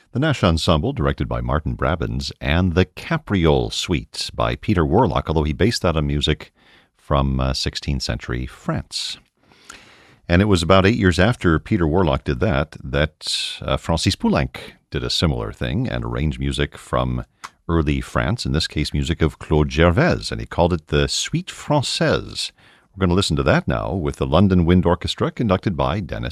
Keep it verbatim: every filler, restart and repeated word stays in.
The Nash Ensemble, directed by Martin Brabbins, and the Capriole Suite by Peter Warlock, although he based that on music from uh, sixteenth century France. And it was about eight years after Peter Warlock did that, that uh, Francis Poulenc did a similar thing and arranged music from early France, in this case music of Claude Gervais, and he called it the Suite Française. We're going to listen to that now with the London Wind Orchestra, conducted by Dennis